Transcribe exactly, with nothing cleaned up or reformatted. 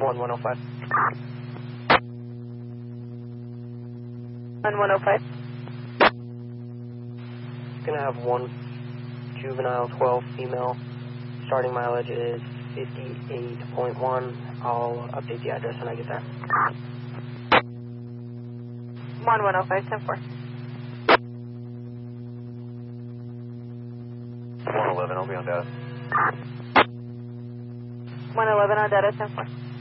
one one oh five. one one oh five. Gonna have one juvenile twelve female. Starting mileage is fifty-eight point one. I'll update the address when I get there. one one oh five, ten four. one eleven, I'll be on data. one eleven on data, ten four.